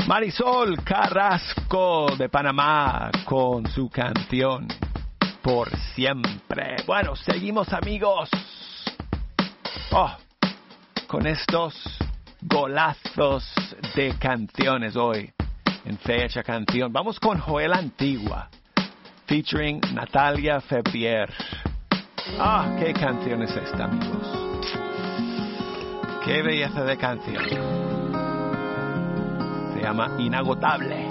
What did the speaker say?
Marisol Carrasco de Panamá con su canción Por Siempre. Bueno, seguimos, amigos. Con estos golazos de canciones hoy en Fecha Canción. Vamos con Joel Antigua featuring Natalia Febrier. Qué canción es esta, amigos. Qué belleza de canción. Se llama Inagotable.